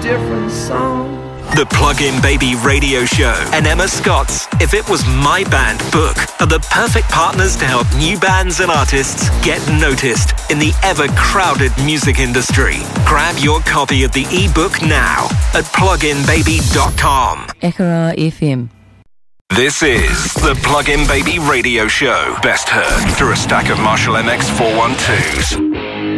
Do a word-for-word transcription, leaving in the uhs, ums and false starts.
different song. The Plug-in Baby Radio Show and Emma Scott's If It Was My Band book are the perfect partners to help new bands and artists get noticed in the ever-crowded music industry. Grab your copy of the ebook now at plug in baby dot com. Ekara F M. This is the Plug-in Baby Radio Show. Best heard through a stack of Marshall M X four twelves.